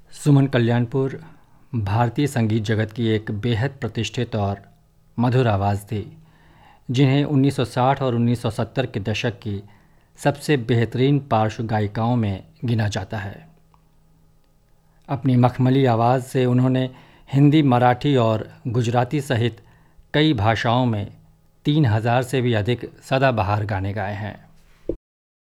सुमन कल्याणपुर भारतीय संगीत जगत की एक बेहद प्रतिष्ठित और मधुर आवाज़ थी, जिन्हें 1960 और 1970 के दशक की सबसे बेहतरीन पार्श्व गायिकाओं में गिना जाता है। अपनी मखमली आवाज़ से उन्होंने हिंदी, मराठी और गुजराती सहित कई भाषाओं में 3000 से भी अधिक सदाबहार गाने गाए हैं।